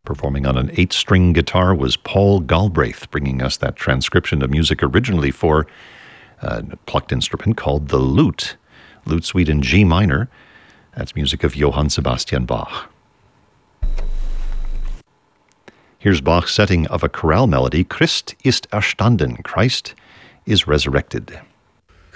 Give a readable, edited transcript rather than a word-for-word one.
Performing on an 8-string guitar was Paul Galbraith, bringing us that transcription of music originally for a plucked instrument called the lute. Lute Suite in G minor. That's music of Johann Sebastian Bach. Here's Bach's setting of a chorale melody, Christ ist erstanden, Christ is resurrected.